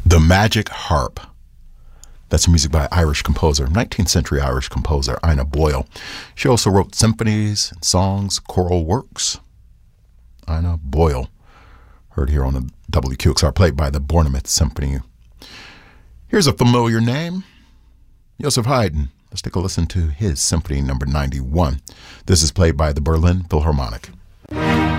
The Magic Harp. That's music by Irish composer, 19th century Irish composer Ina Boyle. She also wrote symphonies, songs, choral works. Ina Boyle, heard here on the WQXR, played by the Bournemouth Symphony. Here's a familiar name, Joseph Haydn. Let's take a listen to his Symphony number 91. This is played by the Berlin Philharmonic.